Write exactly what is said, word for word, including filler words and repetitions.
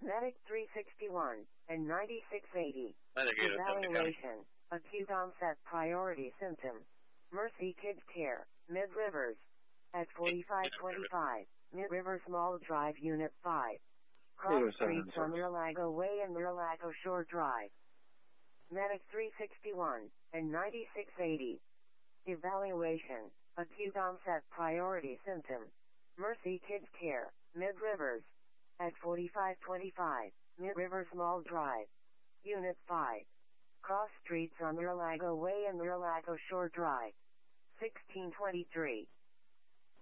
Medic three sixty-one and ninety-six eighty. Medicated Evaluation. Acute onset priority symptoms. Mercy Kids Care. Mid Rivers. At forty-five twenty-five. Mid Rivers Mall Drive Unit five. Cross streets on Muralago Way and Muralago Shore Drive. Medic three sixty-one and ninety-six eighty. Evaluation. Acute onset priority symptoms. Mercy Kids Care. Mid Rivers. At forty-five twenty-five. Mid Rivers Mall Drive. Unit five. Cross streets on Muralago Way and Muralago Shore Drive. sixteen twenty-three.